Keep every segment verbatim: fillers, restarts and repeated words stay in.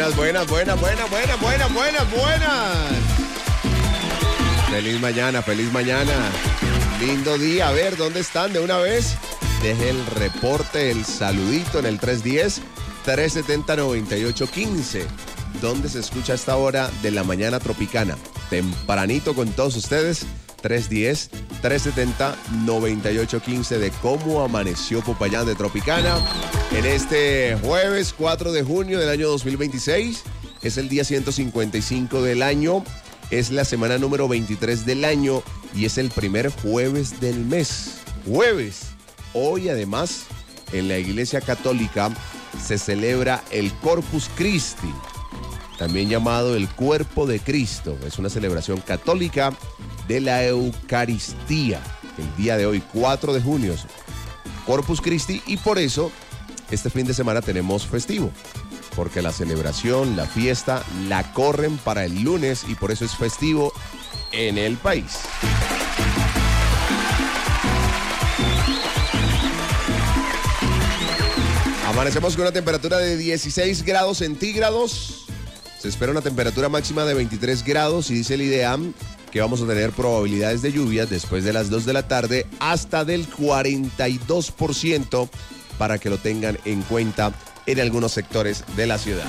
Buenas, buenas, buenas, buenas, buenas, buenas, buenas, buenas. Feliz mañana, feliz mañana. Lindo día. A ver, ¿dónde están de una vez? Deje el reporte, el saludito en el tres uno cero, tres siete cero, nueve ocho uno cinco. ¿Dónde se escucha a esta hora de la mañana tropicana? Tempranito con todos ustedes. tres uno cero, tres siete cero, nueve ocho uno cinco de cómo amaneció Popayán de Tropicana en este jueves cuatro de junio del año dos mil veintiséis. Es el día ciento cincuenta y cinco del año, es la semana número veintitrés del año y es el primer jueves del mes. Jueves. Hoy además en la Iglesia Católica se celebra el Corpus Christi, también llamado el Cuerpo de Cristo. Es una celebración católica de la Eucaristía, el día de hoy, cuatro de junio, Corpus Christi, y por eso este fin de semana tenemos festivo, porque la celebración, la fiesta, la corren para el lunes y por eso es festivo en el país. Amanecemos con una temperatura de dieciséis grados centígrados. Se espera una temperatura máxima de veintitrés grados y dice el IDEAM que vamos a tener probabilidades de lluvias después de las dos de la tarde hasta del cuarenta y dos por ciento para que lo tengan en cuenta en algunos sectores de la ciudad.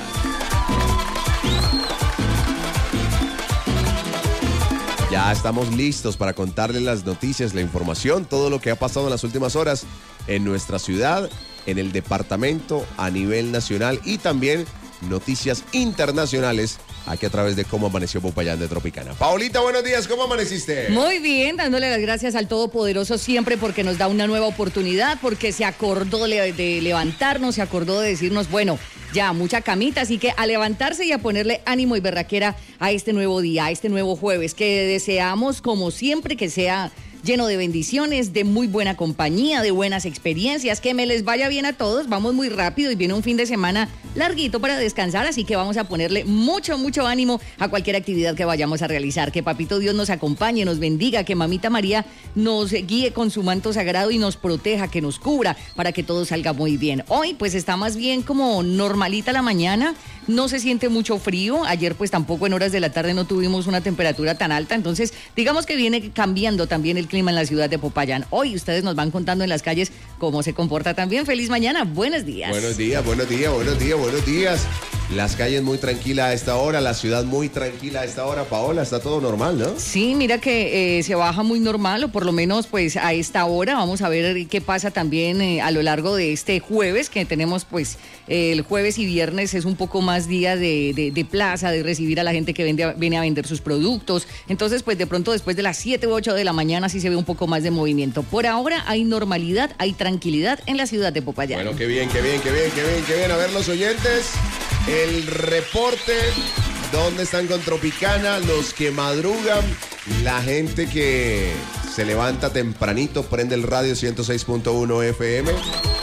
Ya estamos listos para contarles las noticias, la información, todo lo que ha pasado en las últimas horas en nuestra ciudad, en el departamento, a nivel nacional y también noticias internacionales aquí a través de Cómo Amaneció Popayán de Tropicana. Paolita, buenos días, ¿cómo amaneciste? Muy bien, dándole las gracias al Todopoderoso siempre porque nos da una nueva oportunidad, porque se acordó de, de levantarnos, se acordó de decirnos, bueno, ya, mucha camita, así que a levantarse y a ponerle ánimo y berraquera a este nuevo día, a este nuevo jueves, que deseamos como siempre que sea lleno de bendiciones, de muy buena compañía, de buenas experiencias, que me les vaya bien a todos. Vamos muy rápido y viene un fin de semana larguito para descansar, así que vamos a ponerle mucho, mucho ánimo a cualquier actividad que vayamos a realizar. Que Papito Dios nos acompañe, nos bendiga, que Mamita María nos guíe con su manto sagrado y nos proteja, que nos cubra para que todo salga muy bien. Hoy pues está más bien como normalita la mañana, no se siente mucho frío. Ayer pues tampoco en horas de la tarde no tuvimos una temperatura tan alta, entonces digamos que viene cambiando también el clima en la ciudad de Popayán. Hoy ustedes nos van contando en las calles cómo se comporta también. Feliz mañana, buenos días. Buenos días, buenos días, buenos días, buenos días. Las calles muy tranquilas a esta hora, la ciudad muy tranquila a esta hora. Paola, está todo normal, ¿no? Sí, mira que eh, se baja muy normal, o por lo menos pues a esta hora. Vamos a ver qué pasa también eh, a lo largo de este jueves, que tenemos pues eh, el jueves y viernes es un poco más día de, de, de plaza, de recibir a la gente que vende, viene a vender sus productos. Entonces pues de pronto después de las siete u ocho de la mañana sí se ve un poco más de movimiento. Por ahora hay normalidad, hay tranquilidad en la ciudad de Popayán. Bueno, qué bien, qué bien, qué bien, qué bien, qué bien. A ver los oyentes, el reporte, ¿dónde están con Tropicana? Los que madrugan, la gente que se levanta tempranito, prende el radio ciento seis punto uno F M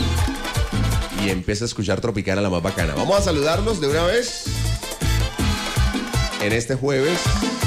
y empieza a escuchar Tropicana, la más bacana. Vamos a saludarlos de una vez en este jueves.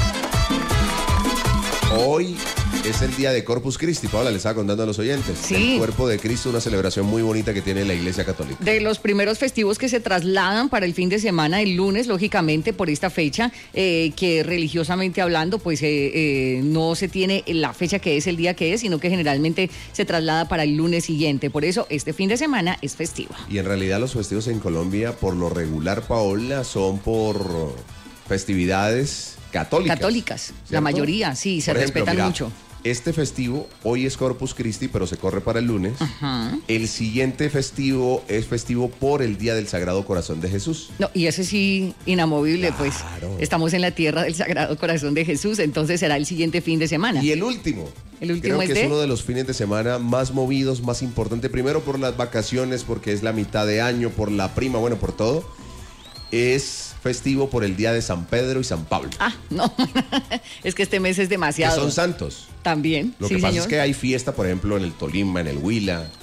Hoy es el día de Corpus Christi, Paola, le estaba contando a los oyentes. Sí. El Cuerpo de Cristo, una celebración muy bonita que tiene la Iglesia Católica. De los primeros festivos que se trasladan para el fin de semana, el lunes, lógicamente, por esta fecha, eh, que religiosamente hablando, pues eh, eh, no se tiene la fecha que es el día que es, sino que generalmente se traslada para el lunes siguiente. Por eso, este fin de semana es festivo. Y en realidad los festivos en Colombia, por lo regular, Paola, son por festividades católicas. Católicas, ¿cierto? La mayoría, sí, se por ejemplo, respetan mira, mucho. Este festivo, hoy es Corpus Christi, pero se corre para el lunes. Ajá. El siguiente festivo es festivo por el Día del Sagrado Corazón de Jesús. No, y ese sí, inamovible, Claro. pues estamos en la tierra del Sagrado Corazón de Jesús, entonces será el siguiente fin de semana. Y el último. El último Creo es que de... es uno de los fines de semana más movidos, más importante. Primero por las vacaciones, porque es la mitad de año, por la prima, bueno, por todo. Es festivo por el Día de San Pedro y San Pablo. Ah, no, es que este mes es demasiado. Que son santos. También, Lo sí, que pasa señor. es que hay fiesta, por ejemplo, en el Tolima, en el Huila,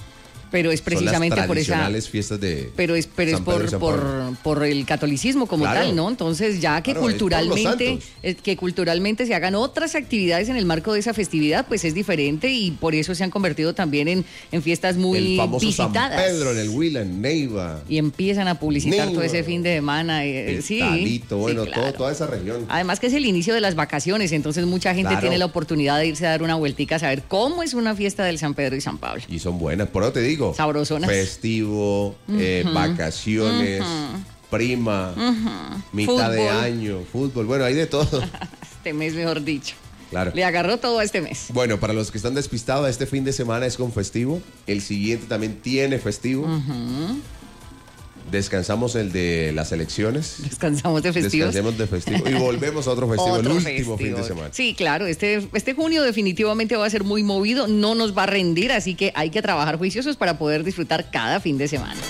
Pero es precisamente Son las por esa... tradicionales fiestas de Pero es, pero es por, por, por el catolicismo como claro. tal, ¿no? Entonces ya que claro, culturalmente es que culturalmente se hagan otras actividades en el marco de esa festividad, pues es diferente y por eso se han convertido también en, en fiestas muy el famoso visitadas. San Pedro, en el Huila, en Neiva. Y empiezan a publicitar Neiva, todo ese fin de semana. Eh, el sí, Talito, bueno, sí, claro. todo, toda esa región. Además que es el inicio de las vacaciones, entonces mucha gente claro. tiene la oportunidad de irse a dar una vueltica a saber cómo es una fiesta del San Pedro y San Pablo. Y son buenas, por eso te digo. Sabrosonas. Festivo, uh-huh. eh, vacaciones, uh-huh. prima, uh-huh. mitad fútbol. de año, fútbol, bueno, hay de todo. Este mes, mejor dicho. Claro. Le agarró todo este mes. Bueno, para los que están despistados, este fin de semana es con festivo. El siguiente también tiene festivo. Uh-huh. Descansamos el de las elecciones. Descansamos de festivos. Descansemos de festivo y volvemos a otro festivo, otro el último festivo. fin de semana. Sí, claro, este, este junio definitivamente va a ser muy movido, no nos va a rendir, así que hay que trabajar juiciosos para poder disfrutar cada fin de semana.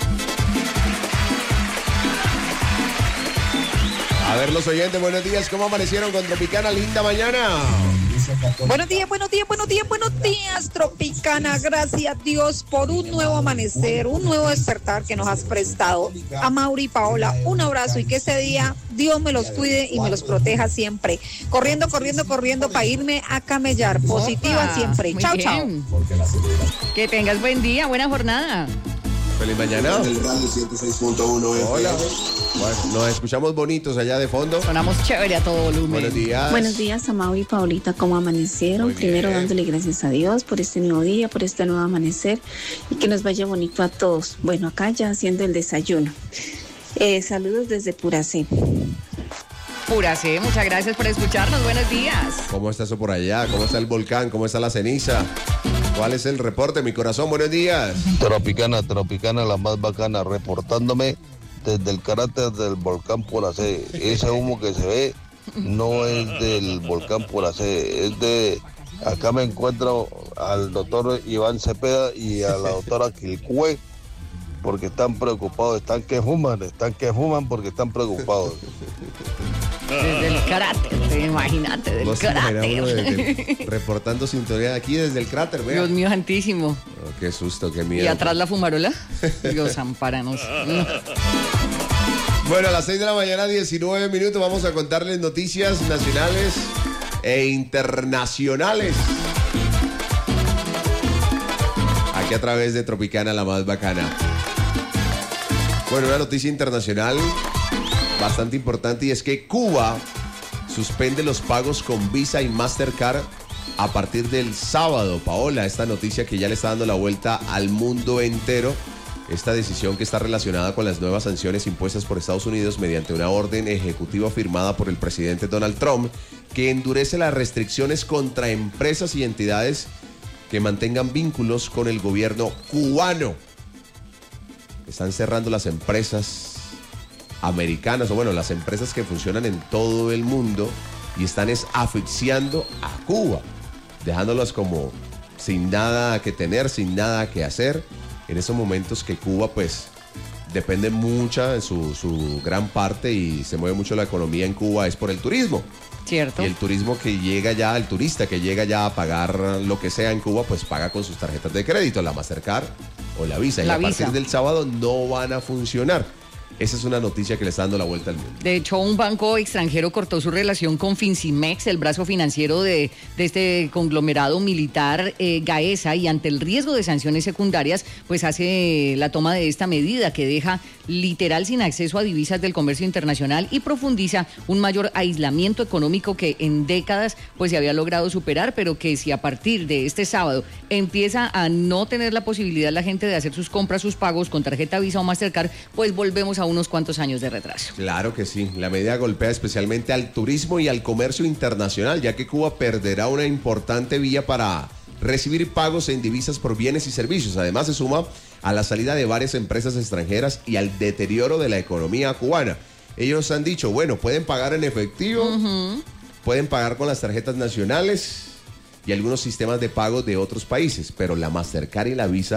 A ver, los oyentes, buenos días, ¿cómo amanecieron con Tropicana? Linda mañana. Buenos días, buenos días, buenos días, buenos días, Tropicana. Gracias a Dios por un nuevo amanecer, un nuevo despertar que nos has prestado. A Mauri y Paola, un abrazo y que ese día Dios me los cuide y me los proteja siempre. Corriendo, corriendo, corriendo para irme a camellar. Positiva Opa, siempre. Chao, bien. chao. Que tengas buen día, buena jornada. Feliz mañana. Hola. Bueno, nos escuchamos bonitos allá de fondo. Sonamos chévere a todo volumen. Buenos días. Buenos días a Mau y Paulita, ¿cómo amanecieron? Primero dándole gracias a Dios por este nuevo día, por este nuevo amanecer y que nos vaya bonito a todos. Bueno, acá ya haciendo el desayuno. Eh, saludos desde Puracé. Puracé, muchas gracias por escucharnos. Buenos días. ¿Cómo está eso por allá? ¿Cómo está el volcán? ¿Cómo está la ceniza? ¿Cuál es el reporte, mi corazón? Buenos días. Tropicana, Tropicana, la más bacana, reportándome desde el cráter del volcán Puracé. Ese humo que se ve no es del volcán Puracé, es de... Acá me encuentro al doctor Iván Cepeda y a la doctora Quilcue, porque están preocupados, están que fuman, están que fuman porque están preocupados. Desde el cráter, imagínate, del cráter. De, de, reportando sintonía aquí desde el cráter, vea. Dios mío santísimo. Oh, qué susto, qué miedo. Y atrás la fumarola. Dios ampáranos. Bueno, a las seis de la mañana, diecinueve minutos, vamos a contarles noticias nacionales e internacionales. Aquí a través de Tropicana, la más bacana. Bueno, una noticia internacional bastante importante y es que Cuba suspende los pagos con Visa y Mastercard a partir del sábado. Paola, esta noticia que ya le está dando la vuelta al mundo entero, esta decisión que está relacionada con las nuevas sanciones impuestas por Estados Unidos mediante una orden ejecutiva firmada por el presidente Donald Trump que endurece las restricciones contra empresas y entidades que mantengan vínculos con el gobierno cubano. Están cerrando las empresas americanas, o bueno, las empresas que funcionan en todo el mundo y están es asfixiando a Cuba, dejándolas como sin nada que tener, sin nada que hacer, en esos momentos que Cuba pues depende mucha en su, su gran parte y se mueve mucho la economía en Cuba es por el turismo. Cierto. Y el turismo que llega ya, el turista que llega ya a pagar lo que sea en Cuba, pues paga con sus tarjetas de crédito, la Mastercard o la Visa. La y a Visa. partir del sábado no van a funcionar. Esa es una noticia que le está dando la vuelta al mundo. De hecho, un banco extranjero cortó su relación con Fincimex, el brazo financiero de, de este conglomerado militar eh, Gaesa, y ante el riesgo de sanciones secundarias, pues hace la toma de esta medida que deja literal sin acceso a divisas del comercio internacional y profundiza un mayor aislamiento económico que en décadas pues se había logrado superar, pero que si a partir de este sábado empieza a no tener la posibilidad la gente de hacer sus compras, sus pagos con tarjeta Visa o Mastercard, pues volvemos a unos cuantos años de retraso. Claro que sí, la medida golpea especialmente al turismo y al comercio internacional, ya que Cuba perderá una importante vía para recibir pagos en divisas por bienes y servicios. Además se suma a la salida de varias empresas extranjeras y al deterioro de la economía cubana. Ellos han dicho, bueno, pueden pagar en efectivo, uh-huh. pueden pagar con las tarjetas nacionales y algunos sistemas de pago de otros países, pero la Mastercard y la Visa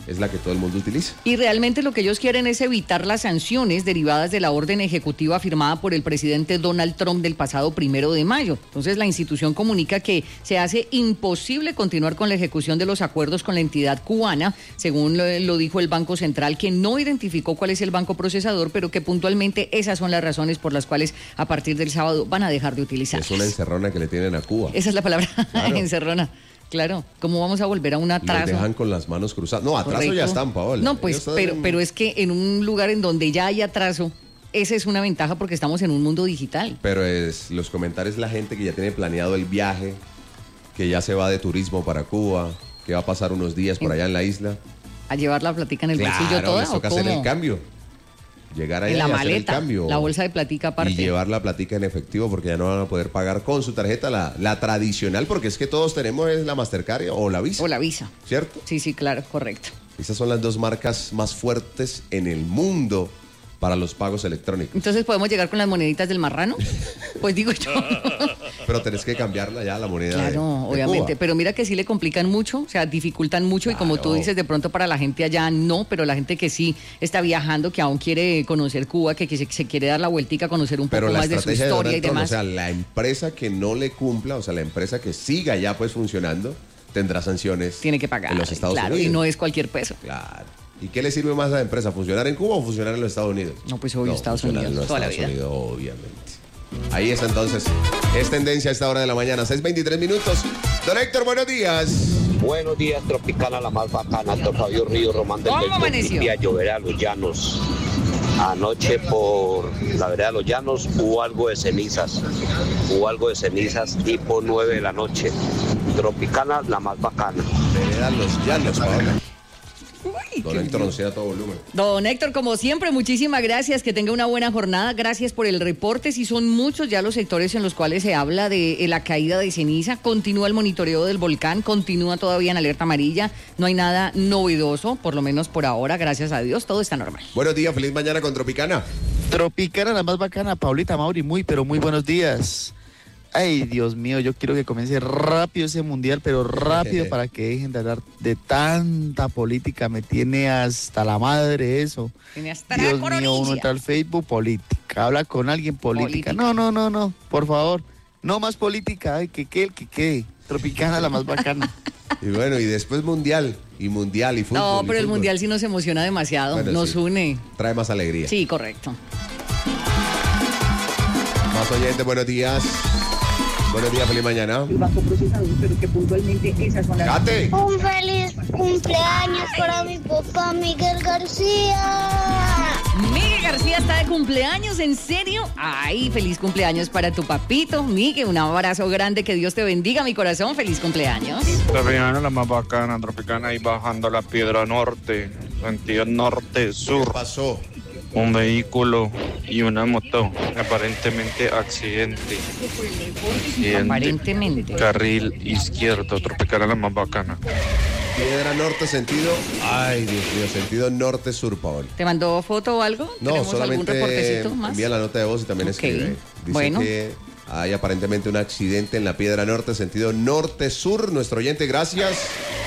es la que todo el mundo utiliza. Y realmente lo que ellos quieren es evitar las sanciones derivadas de la orden ejecutiva firmada por el presidente Donald Trump del pasado primero de mayo. Entonces la institución comunica que se hace imposible continuar con la ejecución de los acuerdos con la entidad cubana, según lo, lo dijo el Banco Central, que no identificó cuál es el banco procesador, pero que puntualmente esas son las razones por las cuales a partir del sábado van a dejar de utilizar. Es una encerrona que le tienen a Cuba. Esa es la palabra, claro. Encerrona. Claro, ¿cómo vamos a volver a un atraso? Los dejan con las manos cruzadas. No, atraso Correcto. Ya están, Paola. No, pues, pero, en... pero es que en un lugar en donde ya hay atraso, esa es una ventaja porque estamos en un mundo digital. Pero es los comentarios, la gente que ya tiene planeado el viaje, que ya se va de turismo para Cuba, que va a pasar unos días por allá en la isla. ¿A llevar la platica en el claro, bolsillo toda les toca o cómo? hacer el cambio. Llegar allá en la y maleta, hacer el cambio. La bolsa de platica aparte. Y llevar la platica en efectivo porque ya no van a poder pagar con su tarjeta la, la tradicional, porque es que todos tenemos es la Mastercard o la Visa. O la Visa. ¿Cierto? Sí, sí, claro, correcto. Esas son las dos marcas más fuertes en el mundo para los pagos electrónicos. Entonces, ¿podemos llegar con las moneditas del marrano? Pues digo yo. Pero tenés que cambiarla ya, la moneda Claro, de, de obviamente. Cuba. Pero mira que sí le complican mucho, o sea, dificultan mucho claro. Y como tú dices, de pronto para la gente allá no, pero la gente que sí está viajando, que aún quiere conocer Cuba, que, que se, se quiere dar la vueltica a conocer un pero poco más de su historia de y demás. O sea, la empresa que no le cumpla, o sea, la empresa que siga ya pues funcionando, tendrá sanciones. Tiene que pagar, en los Estados claro, Unidos. Y no es cualquier peso. Claro. ¿Y qué le sirve más a la empresa? ¿Funcionar en Cuba o funcionar en los Estados Unidos? No, pues obvio, no, Estados Unidos, en los toda Estados la vida. Unidos, obviamente. Ahí está entonces. Es tendencia a esta hora de la mañana, seis veintitrés minutos. Don Héctor, buenos días. Buenos días, Tropicana, la más bacana. Don Fabio Río Román del ¿Cómo amaneció? Día llover a los llanos. Anoche por la vereda de los llanos hubo algo de cenizas. Hubo algo de cenizas tipo nueve de la noche. Tropicana, la más bacana. Vereda los llanos, Paola. Uy, Don Héctor, no sea todo volumen. Don Héctor, como siempre, muchísimas gracias, que tenga una buena jornada, gracias por el reporte, si son muchos ya los sectores en los cuales se habla de la caída de ceniza, continúa el monitoreo del volcán, continúa todavía en alerta amarilla, no hay nada novedoso, por lo menos por ahora, gracias a Dios, todo está normal. Buenos días, feliz mañana con Tropicana. Tropicana, la más bacana, Paulita, Mauri, muy, pero muy buenos días. Ay, Dios mío, yo quiero que comience rápido ese mundial, pero rápido para que dejen de hablar de tanta política. Me tiene hasta la madre eso. Tiene hasta Dios la mío, coronilla. uno entra al Facebook, política. Habla con alguien, política. Política. No, no, no, no, por favor. No más política, ay, que quede, que quede. Tropicana, la más bacana. Y bueno, y después mundial, y mundial, y fútbol. No, y pero el fútbol. mundial sí nos emociona demasiado, Bueno, nos sí. une. Trae más alegría. Sí, correcto. Más oyentes, buenos días. Buenos días, feliz mañana. El banco procesador, pero que puntualmente esas son las... ¡Cate! Un feliz cumpleaños para mi papá Miguel García. Miguel García está de cumpleaños, ¿en serio? Ay, feliz cumpleaños para tu papito. Miguel, un abrazo grande, que Dios te bendiga, mi corazón, feliz cumpleaños. Tropicana, la más bacana, Tropicana, y bajando la Piedra Norte, sentido norte-sur. ¿Qué pasó? Un vehículo y una moto, aparentemente accidente. Accidente. Aparentemente. Carril izquierdo, Tropicana, la más bacana. Piedra Norte, sentido... Ay, Dios mío, sentido norte-sur, Paola. ¿Te mandó foto o algo? No, ¿Tenemos solamente algún reportecito más? envía la nota de voz y también Ok. escribe. Dice Bueno. que hay aparentemente un accidente en la Piedra Norte, sentido norte-sur. Nuestro oyente, gracias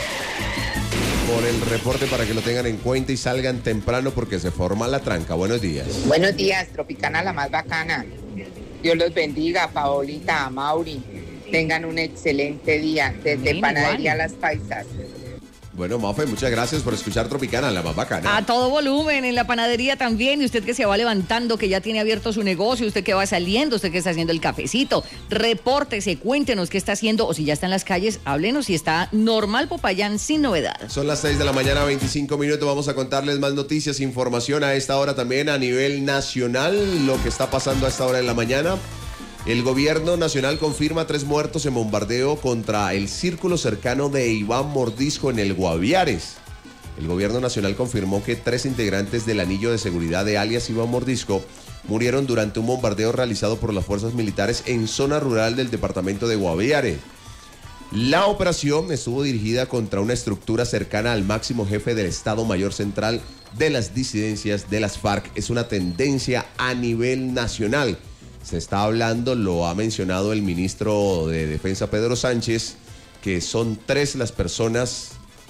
por el reporte, para que lo tengan en cuenta y salgan temprano porque se forma la tranca. Buenos días. Buenos días, Tropicana, la más bacana. Dios los bendiga, Paolita, Mauri. Tengan un excelente día desde Bien, Panadería igual. Las Paisas. Bueno, Mafe, muchas gracias por escuchar Tropicana, la más bacana. A todo volumen, en la panadería también, y usted que se va levantando, que ya tiene abierto su negocio, usted que va saliendo, usted que está haciendo el cafecito, repórtese, cuéntenos qué está haciendo, o si ya está en las calles, háblenos si está normal Popayán sin novedad. Son las seis de la mañana, veinticinco minutos. Vamos a contarles más noticias, información a esta hora también a nivel nacional, lo que está pasando a esta hora de la mañana. El gobierno nacional confirma tres muertos en bombardeo contra el círculo cercano de Iván Mordisco en el Guaviares. El gobierno nacional confirmó que tres integrantes del anillo de seguridad de alias Iván Mordisco murieron durante un bombardeo realizado por las fuerzas militares en zona rural del departamento de Guaviare. La operación estuvo dirigida contra una estructura cercana al máximo jefe del Estado Mayor Central de las disidencias de las FARC. Es una tendencia a nivel nacional. Se está hablando, lo ha mencionado el ministro de Defensa Pedro Sánchez, que son tres las personas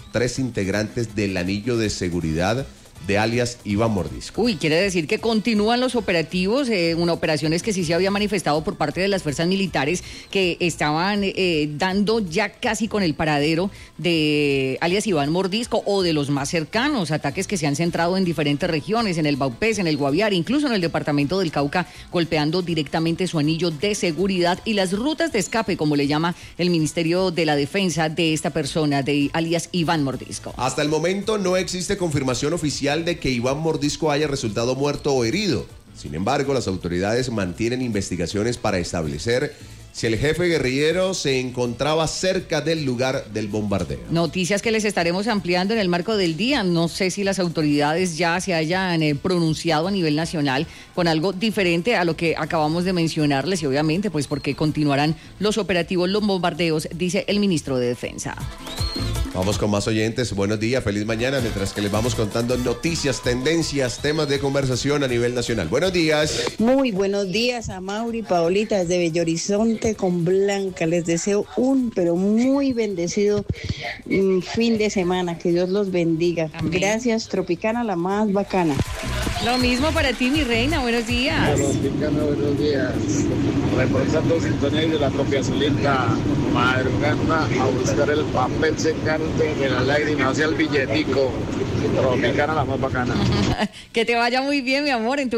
tres integrantes del anillo de seguridad de alias Iván Mordisco. Uy, quiere decir que continúan los operativos, eh, una operaciones que sí se había manifestado por parte de las fuerzas militares que estaban eh, dando ya casi con el paradero de alias Iván Mordisco o de los más cercanos, ataques que se han centrado en diferentes regiones, en el Baupés, en el Guaviare, incluso en el departamento del Cauca, golpeando directamente su anillo de seguridad y las rutas de escape, como le llama el Ministerio de la Defensa de esta persona, de alias Iván Mordisco. Hasta el momento no existe confirmación oficial de que Iván Mordisco haya resultado muerto o herido. Sin embargo, las autoridades mantienen investigaciones para establecer si el jefe guerrillero se encontraba cerca del lugar del bombardeo. Noticias que les estaremos ampliando en el marco del día. No sé si las autoridades ya se hayan eh, pronunciado a nivel nacional con algo diferente a lo que acabamos de mencionarles y obviamente pues porque continuarán los operativos, los bombardeos, dice el ministro de Defensa. Vamos con más oyentes. Buenos días, feliz mañana, mientras que les vamos contando noticias, tendencias, temas de conversación a nivel nacional. Buenos días. Muy buenos días a Mauri y Paolita desde Bello Horizonte con Blanca. Les deseo un, pero muy bendecido mm, fin de semana. Que Dios los bendiga. Amén. Gracias, Tropicana, la más bacana. Lo mismo para ti, mi reina. Buenos días. Tropicana, buenos días. Reportando sintonía de la propia Zulita, madrugando a buscar el papel secante de las lágrimas hacia el billetico. Tropicana, la más bacana. Que te vaya muy bien, mi amor, en tu